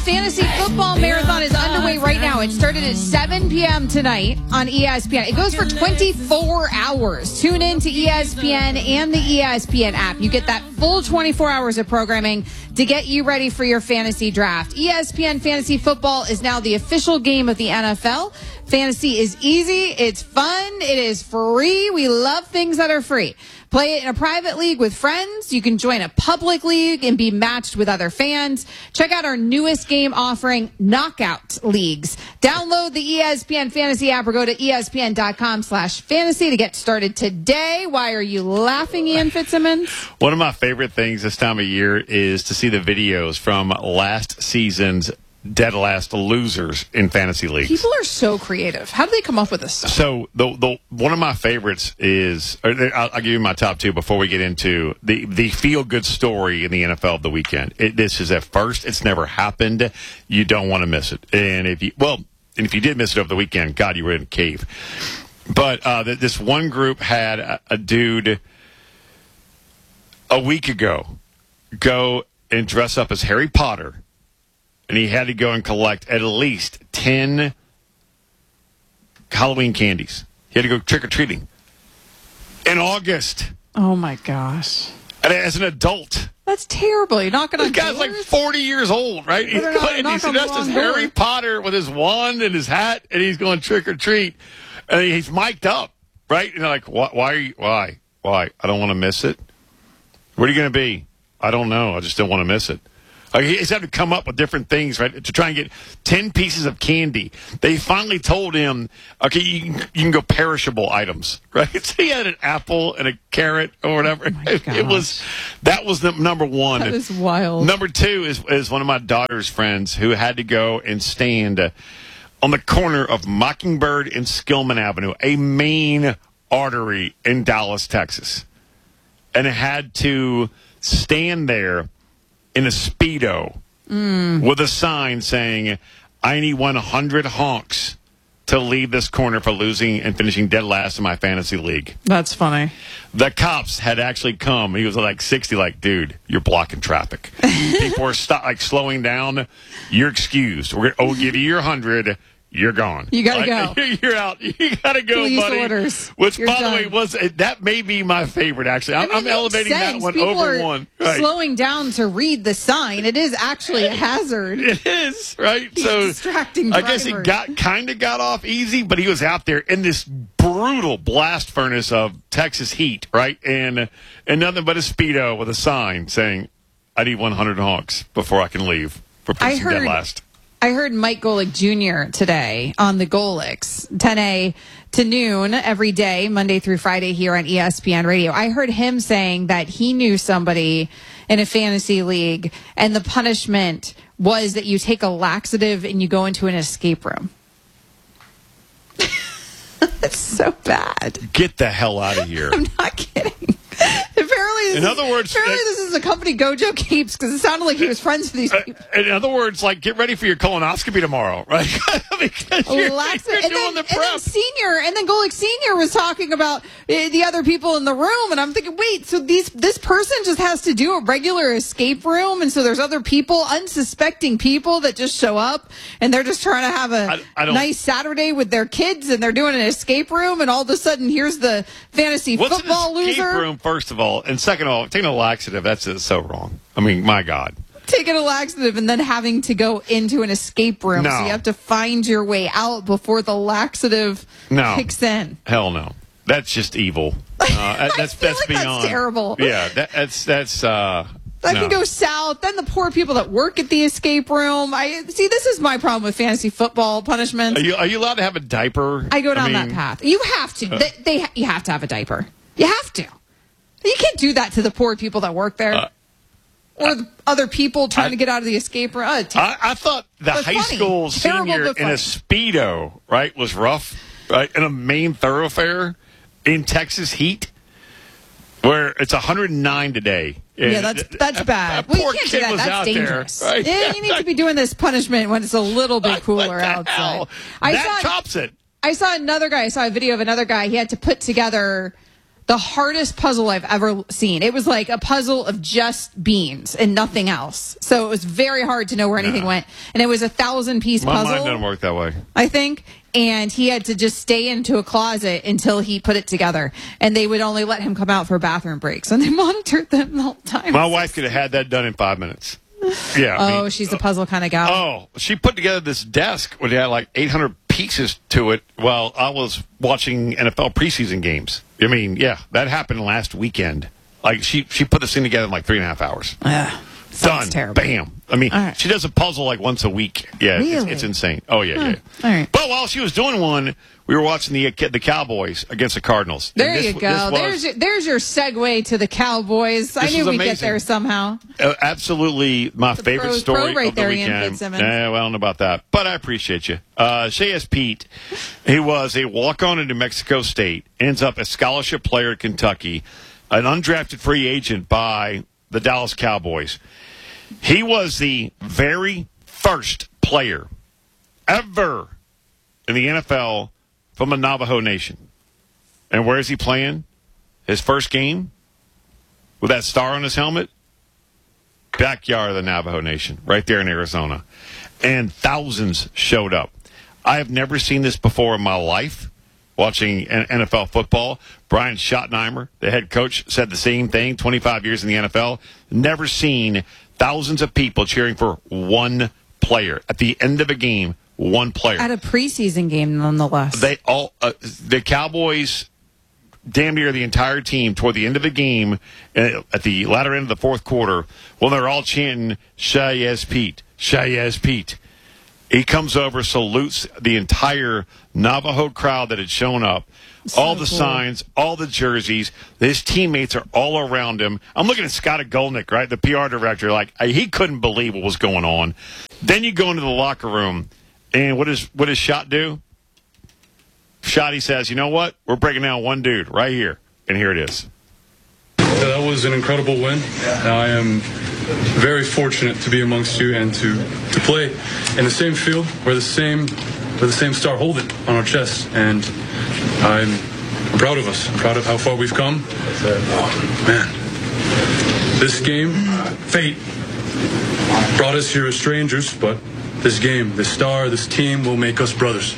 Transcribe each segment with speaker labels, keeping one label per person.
Speaker 1: Fantasy football marathon is underway right now. It started at 7 p.m. tonight on ESPN. It goes for 24 hours. Tune in to ESPN and the ESPN app. You get that full 24 hours of programming to get you ready for your fantasy draft. ESPN Fantasy Football is now the official game of the NFL. Fantasy is easy. It's fun. It is free. We love things that are free. Play it in a private league with friends. You can join a public league and be matched with other fans. Check out our newest game offering, Knockout Leagues. Download the ESPN Fantasy app or go to ESPN.com/fantasy to get started today. Why are you laughing, Ian Fitzsimmons?
Speaker 2: One of my favorite things this time of year is to see the videos from last season's dead last losers in fantasy leagues.
Speaker 1: People are so creative. How do they come up with this stuff?
Speaker 2: So the one of my favorites is, I'll give you my top two before we get into the feel-good story in the NFL of the weekend. This is at first. It's never happened. You don't want to miss it. And if you did miss it over the weekend, God, you were in a cave. But this one group had a dude a week ago go and dress up as Harry Potter. And he had to go and collect at least 10 Halloween candies. He had to go trick-or-treating in August.
Speaker 1: Oh, my gosh.
Speaker 2: And as an adult.
Speaker 1: That's terrible. You're not going to.
Speaker 2: The guy's like 40 years old, right? He's dressed as Harry Potter with his wand and his hat, and he's going trick-or-treat. And he's mic'd up, right? And they're like, why? I don't want to miss it. What are you going to be? I don't know. I just don't want to miss it. He's had to come up with different things, right, to try and get 10 pieces of candy. They finally told him, okay, you can go perishable items, right? So he had an apple and a carrot or whatever. That was the number one.
Speaker 1: That is wild.
Speaker 2: Number two is one of my daughter's friends who had to go and stand on the corner of Mockingbird and Skillman Avenue, a main artery in Dallas, Texas, and had to stand there in a Speedo with a sign saying, I need 100 honks to leave this corner for losing and finishing dead last in my fantasy league.
Speaker 1: That's funny.
Speaker 2: The cops had actually come. He was like 60, like, dude, you're blocking traffic. People are slowing down. You're excused. We'll give you your 100. You're gone.
Speaker 1: You got to go.
Speaker 2: You're out. You got to go,
Speaker 1: Police
Speaker 2: buddy.
Speaker 1: Orders.
Speaker 2: Which,
Speaker 1: You're
Speaker 2: by
Speaker 1: done.
Speaker 2: the way, that may be my favorite, actually. I'm elevating that one
Speaker 1: People
Speaker 2: over
Speaker 1: are
Speaker 2: one. Right.
Speaker 1: slowing down to read the sign. It is actually a hazard.
Speaker 2: It is, right?
Speaker 1: He's
Speaker 2: so
Speaker 1: distracting
Speaker 2: I guess he kind of got off easy, but he was out there in this brutal blast furnace of Texas heat, right? And nothing but a Speedo with a sign saying, I need 100 honks before I can leave for finishing dead last.
Speaker 1: I heard Mike Golick Jr. today on the Golicks, 10 to noon every day, Monday through Friday here on ESPN Radio. I heard him saying that he knew somebody in a fantasy league, and the punishment was that you take a laxative and you go into an escape room. That's so bad.
Speaker 2: Get the hell out of here.
Speaker 1: I'm not kidding. Apparently, this is a company Gojo keeps because it sounded like he was friends with these people.
Speaker 2: In other words, like, get ready for your colonoscopy tomorrow, right? Because you're doing the prep.
Speaker 1: And then Golick Sr. was talking about the other people in the room, and I'm thinking, wait, so this person just has to do a regular escape room, and so there's other people, unsuspecting people that just show up, and they're just trying to have a nice Saturday with their kids, and they're doing an escape room, and all of a sudden, here's the fantasy football loser.
Speaker 2: What's an escape room, first of all? And second of all, taking a laxative, that's so wrong. I mean, my God.
Speaker 1: Taking a laxative and then having to go into an escape room.
Speaker 2: No.
Speaker 1: So you have to find your way out before the laxative kicks in.
Speaker 2: Hell no. That's just evil. That's beyond.
Speaker 1: That's terrible.
Speaker 2: Yeah, that's
Speaker 1: That can go south. Then the poor people that work at the escape room. This is my problem with fantasy football punishments.
Speaker 2: Are you allowed to have a diaper?
Speaker 1: I go down that path. You have to. You have to have a diaper. You have to. You can't do that to the poor people that work there. Or the other people trying to get out of the escape room.
Speaker 2: I thought the high school senior in a Speedo, right, was rough, right, in a main thoroughfare in Texas heat, where it's 109 today.
Speaker 1: Yeah, that's bad. Well, you can't do that. That's dangerous.
Speaker 2: There, right?
Speaker 1: Yeah, you need to be doing this punishment when it's a little bit cooler outside.
Speaker 2: That tops it.
Speaker 1: I saw another guy. I saw a video of another guy. He had to put together the hardest puzzle I've ever seen. It was like a puzzle of just beans and nothing else. So it was very hard to know where anything went. And it was a 1,000-piece puzzle.
Speaker 2: My mind doesn't work that way,
Speaker 1: I think. And he had to just stay into a closet until he put it together. And they would only let him come out for bathroom breaks. And they monitored them the whole time.
Speaker 2: My wife could have had that done in 5 minutes. Yeah.
Speaker 1: She's a puzzle kind of gal.
Speaker 2: Oh, she put together this desk where they had like 800 pieces to it while I was watching NFL preseason games. I mean, yeah, that happened last weekend. Like, she put this thing together in like 3.5 hours. Done.
Speaker 1: Terrible.
Speaker 2: Bam. I mean, she does a puzzle like once a week. Yeah,
Speaker 1: really?
Speaker 2: It's insane. Oh, yeah, yeah.
Speaker 1: All right.
Speaker 2: But while she was doing one, we were watching the Cowboys against the Cardinals.
Speaker 1: There you go. There's your segue to the Cowboys. I knew we'd get there somehow.
Speaker 2: Absolutely my favorite story
Speaker 1: right
Speaker 2: of the
Speaker 1: there,
Speaker 2: weekend.
Speaker 1: Ian Fitzsimmons.
Speaker 2: Well, I don't know about that, but I appreciate you. Shaez Pete, he was a walk-on in New Mexico State, ends up a scholarship player at Kentucky, an undrafted free agent by the Dallas Cowboys. He was the very first player ever in the NFL from the Navajo Nation. And where is he playing? His first game? With that star on his helmet? Backyard of the Navajo Nation, right there in Arizona. And thousands showed up. I have never seen this before in my life, watching NFL football. Brian Schottenheimer, the head coach, said the same thing, 25 years in the NFL. Never seen thousands of people cheering for one player. At the end of a game, one player.
Speaker 1: At a preseason game, nonetheless.
Speaker 2: They all, the Cowboys, damn near the entire team, toward the end of the game, at the latter end of the fourth quarter, when they're all chanting, Shaez Pete, Shaez Pete. He comes over, salutes the entire Navajo crowd that had shown up. All the signs, all the jerseys. His teammates are all around him. I'm looking at Scott Golnick, right, the PR director, like he couldn't believe what was going on. Then you go into the locker room, and what does Schott do? Schott, he says, you know what? We're breaking down one dude right here, and here it is.
Speaker 3: That was an incredible win. I am very fortunate to be amongst you and to play in the same field where the same star hold it on our chest. And I'm proud of us. I'm proud of how far we've come. Man, this game, fate brought us here as strangers, but this game, this star, this team will make us brothers.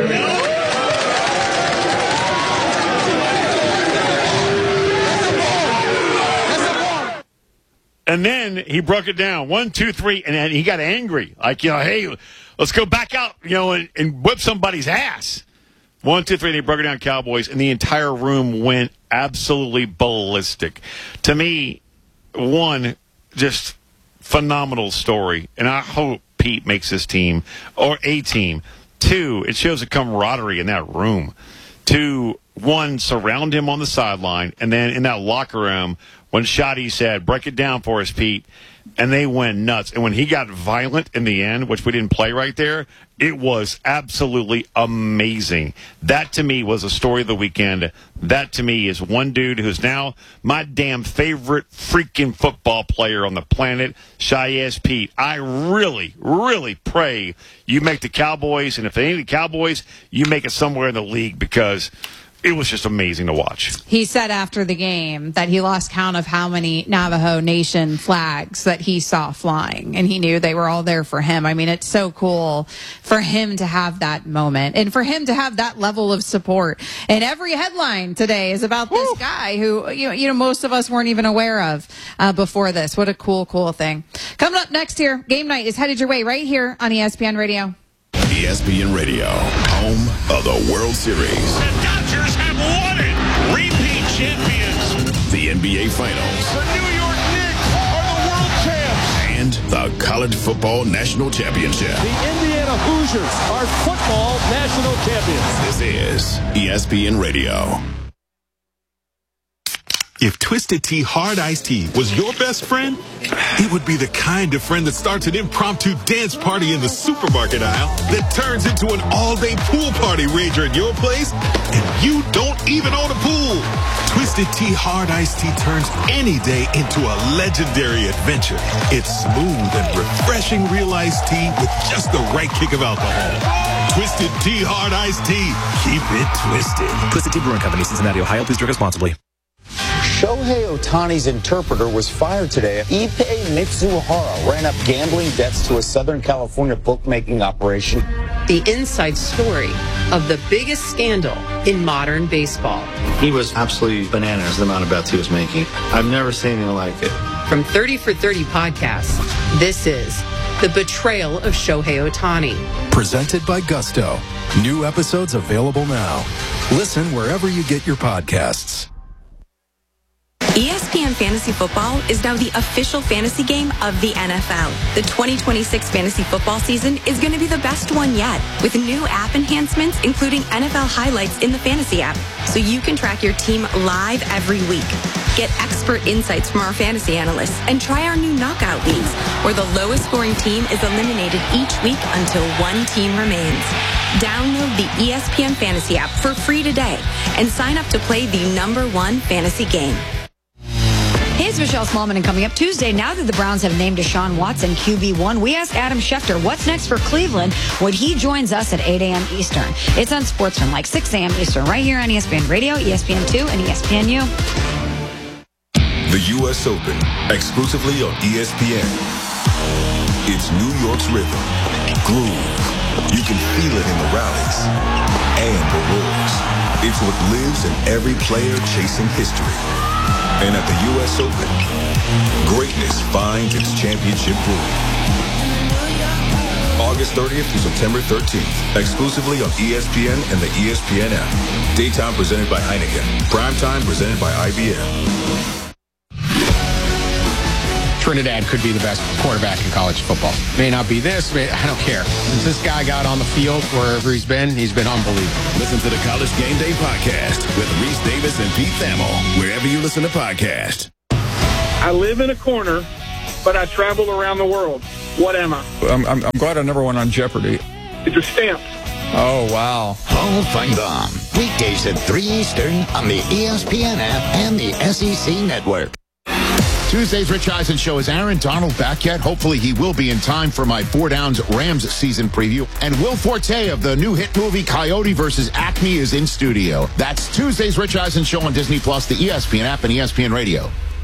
Speaker 2: And then he broke it down. 1, 2, 3, and then he got angry. Like, hey, let's go back out, and whip somebody's ass. 1, 2, 3, and he broke it down, Cowboys, and the entire room went absolutely ballistic. To me, one, just phenomenal story, and I hope Pete makes this team, or a team. 2, it shows a camaraderie in that room. 2, 1, surround him on the sideline, and then in that locker room, when Shotty said, break it down for us, Pete, and they went nuts. And when he got violent in the end, which we didn't play right there, it was absolutely amazing. That, to me, was a story of the weekend. That, to me, is one dude who's now my damn favorite freaking football player on the planet, Shaez Pete. I really, really pray you make the Cowboys, and if they ain't the Cowboys, you make it somewhere in the league, because it was just amazing to watch.
Speaker 1: He said after the game that he lost count of how many Navajo Nation flags that he saw flying, and he knew they were all there for him. I mean, it's so cool for him to have that moment and for him to have that level of support. And every headline today is about this guy who, most of us weren't even aware of before this. What a cool thing. Coming up next here, game night is headed your way right here on ESPN Radio.
Speaker 4: ESPN Radio, home of the World Series.
Speaker 5: The Dodgers have won it. Repeat champions.
Speaker 4: The NBA Finals.
Speaker 5: The New York Knicks are the world champs.
Speaker 4: And the College Football National Championship.
Speaker 6: The Indiana Hoosiers are football national champions.
Speaker 4: This is ESPN Radio.
Speaker 7: If Twisted Tea Hard Iced Tea was your best friend, it would be the kind of friend that starts an impromptu dance party in the supermarket aisle that turns into an all-day pool party rager at your place, and you don't even own a pool. Twisted Tea Hard Iced Tea turns any day into a legendary adventure. It's smooth and refreshing real iced tea with just the right kick of alcohol. Twisted Tea Hard Iced Tea. Keep it twisted.
Speaker 8: Twisted Tea Brewing Company, Cincinnati, Ohio. Please drink responsibly. Shohei Ohtani's interpreter was fired today. Ippei Mitsuhara ran up gambling debts to a Southern California bookmaking operation.
Speaker 9: The inside story of the biggest scandal in modern baseball.
Speaker 10: He was absolutely bananas, the amount of bets he was making. I've never seen anything like it.
Speaker 9: From 30 for 30 podcasts, this is The Betrayal of Shohei Ohtani.
Speaker 11: Presented by Gusto. New episodes available now. Listen wherever you get your podcasts.
Speaker 12: ESPN Fantasy Football is now the official fantasy game of the NFL. The 2026 fantasy football season is going to be the best one yet, with new app enhancements, including NFL highlights in the fantasy app, so you can track your team live every week. Get expert insights from our fantasy analysts and try our new knockout leagues, where the lowest scoring team is eliminated each week until one team remains. Download the ESPN Fantasy app for free today and sign up to play the #1 fantasy game.
Speaker 13: Hey, it's Michelle Smallman, and coming up Tuesday, now that the Browns have named Deshaun Watson QB1, we ask Adam Schefter what's next for Cleveland when he joins us at 8 a.m. Eastern. It's on Sportsman, like 6 a.m. Eastern, right here on ESPN Radio, ESPN2, and ESPNU.
Speaker 7: The U.S. Open, exclusively on ESPN. It's New York's rhythm, groove. You can feel it in the rallies and the roars. It's what lives in every player chasing history. And at the U.S. Open, greatness finds its championship groove. August 30th through September 13th, exclusively on ESPN and the ESPN app. Daytime presented by Heineken. Primetime presented by IBM.
Speaker 14: Trinidad could be the best quarterback in college football. May not be this, I don't care. Since this guy got on the field wherever he's been unbelievable.
Speaker 4: Listen to the College Game Day podcast with Reese Davis and Pete Thamel, wherever you listen to podcasts.
Speaker 15: I live in a corner, but I travel around the world. What am I?
Speaker 16: I'm glad I never went on Jeopardy.
Speaker 15: It's a stamp.
Speaker 16: Oh, wow.
Speaker 17: Hall of Fame. Weekdays at 3 Eastern on the ESPN app and the SEC Network.
Speaker 18: Tuesday's Rich Eisen Show. Is Aaron Donald back yet? Hopefully he will be in time for my 4 Downs Rams season preview. And Will Forte of the new hit movie Coyote vs. Acme is in studio. That's Tuesday's Rich Eisen Show on Disney Plus, the ESPN app, and ESPN Radio.